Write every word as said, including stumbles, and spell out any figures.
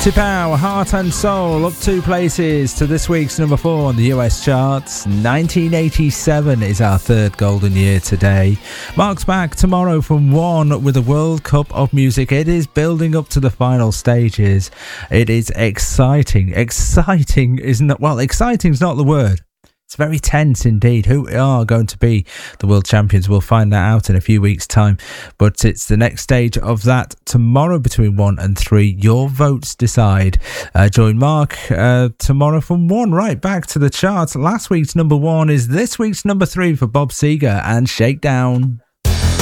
Tipau, Heart and Soul, up two places to this week's number four on the U S charts. nineteen eighty-seven is our third golden year today. Mark's back tomorrow from one with a World Cup of Music. It is building up to the final stages. It is exciting. Exciting is not, well, exciting is not the word. It's very tense indeed. Who are going to be the world champions? We'll find that out in a few weeks' time. But it's the next stage of that tomorrow between one and three. Your votes decide. Uh, join Mark uh, tomorrow from one. Right back to the charts. Last week's number one is this week's number three for Bob Seger and Shakedown.